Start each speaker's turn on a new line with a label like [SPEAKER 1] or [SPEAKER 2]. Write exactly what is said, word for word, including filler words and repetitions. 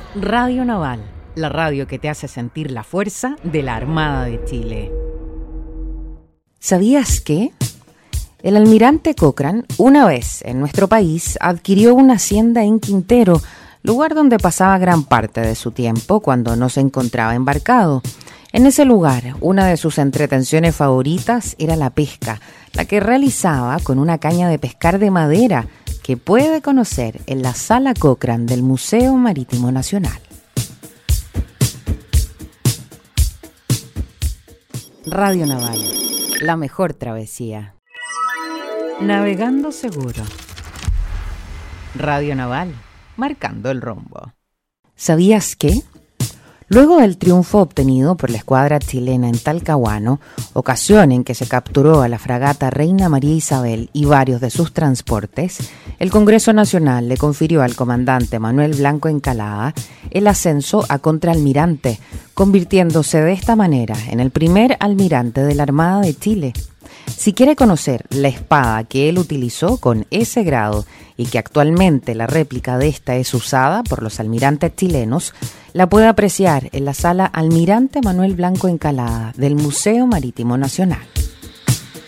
[SPEAKER 1] Radio Naval, la radio que te hace sentir la fuerza de la Armada de Chile. ¿Sabías que? El almirante Cochrane, una vez en nuestro país, adquirió una hacienda en Quintero, lugar donde pasaba gran parte de su tiempo cuando no se encontraba embarcado. En ese lugar, una de sus entretenciones favoritas era la pesca, la que realizaba con una caña de pescar de madera que puede conocer en la Sala Cochrane del Museo Marítimo Nacional. Radio Naval, la mejor travesía. Navegando seguro. Radio Naval, marcando el rumbo. ¿Sabías que? Luego del triunfo obtenido por la escuadra chilena en Talcahuano, ocasión en que se capturó a la fragata Reina María Isabel y varios de sus transportes, el Congreso Nacional le confirió al comandante Manuel Blanco Encalada el ascenso a contraalmirante, convirtiéndose de esta manera en el primer almirante de la Armada de Chile. Si quiere conocer la espada que él utilizó con ese grado y que actualmente la réplica de esta es usada por los almirantes chilenos, la puede apreciar en la sala Almirante Manuel Blanco Encalada del Museo Marítimo Nacional.